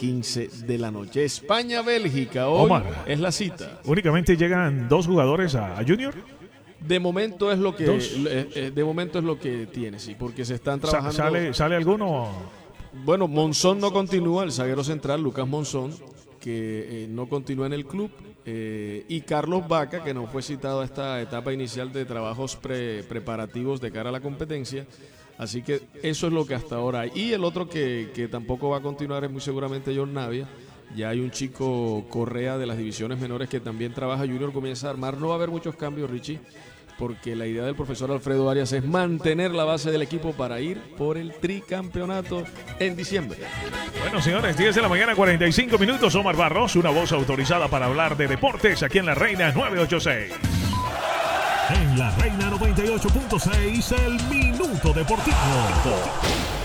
15 de la noche. España-Bélgica, hoy Omar, es la cita. ¿únicamente llegan 2 jugadores a Junior? De momento es lo que de momento es lo que tiene, sí, porque se están trabajando. ¿Sale alguno? Bueno, Monzón no continúa, el zaguero central, Lucas Monzón, que no continúa en el club, y Carlos Vaca, que no fue citado a esta etapa inicial de trabajos preparativos de cara a la competencia. Así que eso es lo que hasta ahora hay. Y el otro que tampoco va a continuar es muy seguramente John Navia. Ya hay un chico Correa de las divisiones menores que también trabaja. Junior comienza a armar. No va a haber muchos cambios, Richie, porque la idea del profesor Alfredo Arias es mantener la base del equipo para ir por el tricampeonato en diciembre. Bueno, señores, 10 de la mañana, 45 minutos. Omar Barros, una voz autorizada para hablar de deportes aquí en La Reina 986. En La Reina 98.6, el Minuto Deportivo.